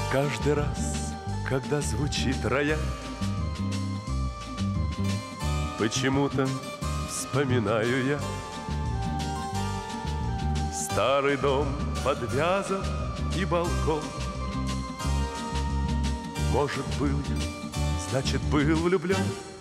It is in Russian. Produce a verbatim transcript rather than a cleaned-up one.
Каждый раз, когда звучит рояль, почему-то вспоминаю я старый дом, подвязан и балкон. Может, был я, значит, был влюблен.